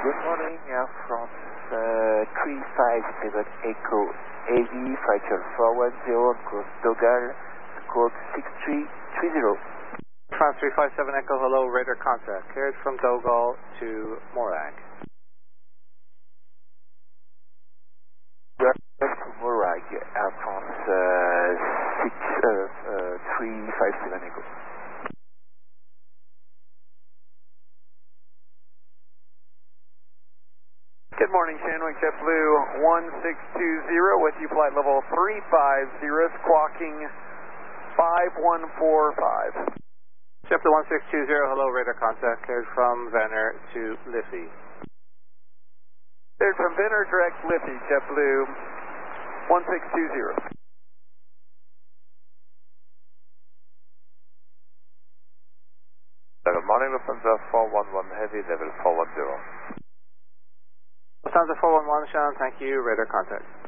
Good morning, Air France 357 Echo AV, Flight 410, course Dogal, squawk 6330. France 357 Echo, hello, radar contact. Carried from Dogal to Morag. Morag, Air France 357 Echo. Good morning, Shanwick JetBlue 1620 with you, flight level 350, squawking 5145. JetBlue 1620, hello, radar contact. Carried from Venner to Liffey. Carried from Venner, direct Liffey, JetBlue 1620. Good morning, Lufthansa 411 Heavy, level 410. Lufthansa 411, Shannon, thank you, radar contact.